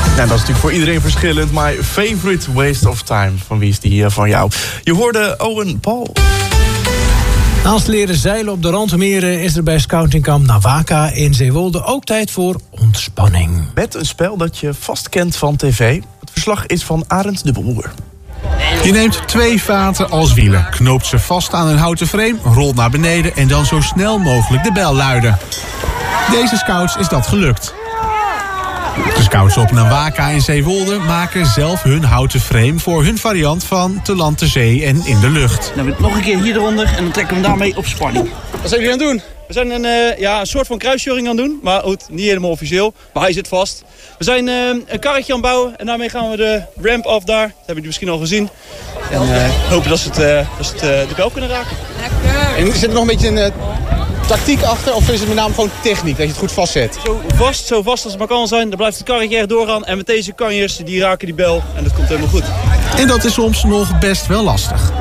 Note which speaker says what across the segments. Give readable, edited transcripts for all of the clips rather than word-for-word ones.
Speaker 1: Nou, dat is natuurlijk voor iedereen verschillend. My favorite waste of time. Van wie is die van jou? Je hoorde Owen Paul.
Speaker 2: Naast leren zeilen op de Rantemeren is er bij scoutingkamp Nawaka in Zeewolde ook tijd voor ontspanning.
Speaker 1: Met een spel dat je vast kent van tv. Het verslag is van Arend de Boer.
Speaker 3: Je neemt 2 vaten als wielen, knoopt ze vast aan een houten frame, rolt naar beneden en dan zo snel mogelijk de bel luiden. Deze scouts is dat gelukt. De scouts op Nawaka in Zeewolde maken zelf hun houten frame voor hun variant van te land, te zee en in de lucht.
Speaker 4: Dan nog een keer hier eronder en dan trekken we hem daarmee op spanning.
Speaker 5: Wat zijn jullie aan het doen?
Speaker 4: We zijn een soort van kruisjoring aan het doen, maar goed, niet helemaal officieel. Maar hij zit vast. We zijn een karretje aan het bouwen en daarmee gaan we de ramp af daar. Dat hebben jullie misschien al gezien. En hopen dat ze de bel kunnen raken.
Speaker 5: En zit er nog een beetje een tactiek achter of is het met name gewoon techniek, dat je het goed vastzet?
Speaker 4: Zo vast als het maar kan zijn, dan blijft het karretje echt doorgaan. En met deze kanjers, die raken die bel en dat komt helemaal goed.
Speaker 3: En dat is soms nog best wel lastig.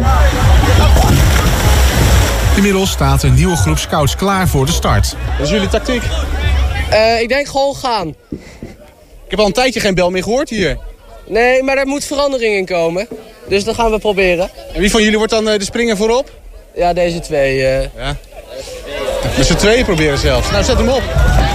Speaker 3: Inmiddels staat een nieuwe groep scouts klaar voor de start.
Speaker 5: Wat is jullie tactiek?
Speaker 6: Ik denk gewoon gaan.
Speaker 5: Ik heb al een tijdje geen bel meer gehoord hier.
Speaker 6: Nee, maar er moet verandering in komen. Dus dat gaan we proberen.
Speaker 5: En wie van jullie wordt dan de springer voorop?
Speaker 6: Ja, deze 2.
Speaker 5: Ja. Met z'n tweeën proberen zelfs. Nou, zet hem op.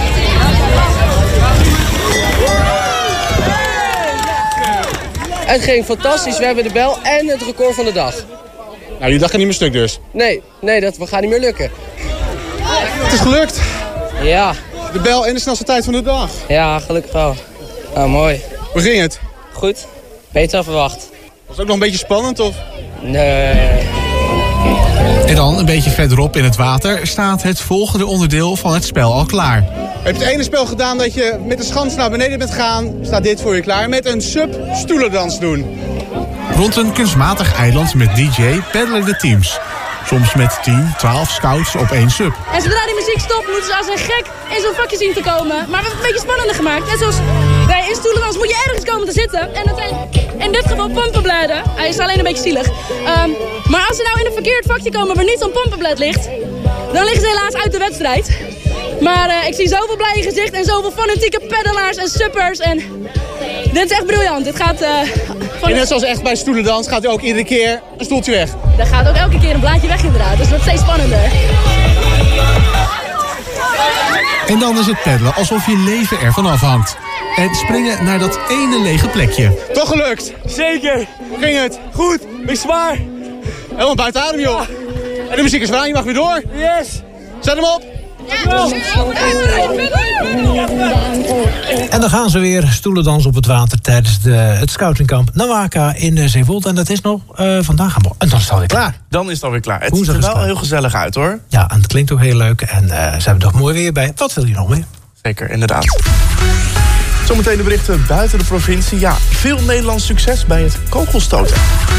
Speaker 6: Het ging fantastisch. We hebben de bel en het record van de dag.
Speaker 5: Nou, jullie dag gaat niet meer stuk dus.
Speaker 6: Nee, dat gaat niet meer lukken.
Speaker 5: Het is gelukt.
Speaker 6: Ja.
Speaker 5: De bel en de snelste tijd van de dag.
Speaker 6: Ja, gelukkig wel. Oh, mooi.
Speaker 5: Hoe ging het?
Speaker 6: Goed. Beter dan verwacht.
Speaker 5: Was het ook nog een beetje spannend of?
Speaker 6: Nee.
Speaker 3: En dan, een beetje verderop in het water, staat het volgende onderdeel van het spel al klaar.
Speaker 5: Heb je het ene spel gedaan dat je met de schans naar beneden bent gegaan, staat dit voor je klaar. Met een sub-stoelendans doen.
Speaker 3: Rond een kunstmatig eiland met DJ peddelen de teams. Soms met 10, 12 scouts op 1 sub.
Speaker 7: En zodra die muziek stopt, moeten ze als een gek in zo'n vakje zien te komen. Maar we hebben het een beetje spannender gemaakt. Net zoals bij in stoelendans moet je ergens komen te zitten. En dat zijn in dit geval pompenbladen. Hij is alleen een beetje zielig. Maar als ze nou in een verkeerd vakje komen waar niet zo'n pompenblad ligt, dan liggen ze helaas uit de wedstrijd. Maar ik zie zoveel blije gezichten en zoveel fanatieke peddelaars en suppers. En dit is echt briljant. Dit gaat...
Speaker 5: En net zoals echt bij stoelendans gaat er ook iedere keer een stoeltje weg.
Speaker 7: Er gaat ook elke keer een blaadje weg inderdaad. Dus het wordt steeds spannender.
Speaker 3: En dan is het peddelen alsof je leven ervan afhangt. En springen naar dat ene lege plekje.
Speaker 5: Toch gelukt?
Speaker 4: Zeker.
Speaker 5: Hoe ging het?
Speaker 4: Goed. Beetje zwaar.
Speaker 5: Helemaal buiten adem, joh. Ja. En de muziek is waar, je mag weer door.
Speaker 4: Yes.
Speaker 5: Zet hem op.
Speaker 2: En dan gaan ze weer stoelendans op het water tijdens het scoutingkamp Nawaka in Zeewolde. En dat is nog vandaag. En dan is het alweer klaar.
Speaker 1: Dan is het alweer klaar. Het
Speaker 2: Woensdag
Speaker 1: ziet er wel
Speaker 2: is
Speaker 1: heel gezellig uit, hoor.
Speaker 2: Ja, en het klinkt ook heel leuk. En ze hebben er mooi weer bij. Wat wil je nog meer?
Speaker 1: Zeker, inderdaad. Zometeen de berichten buiten de provincie. Ja, veel Nederlands succes bij het kogelstoten.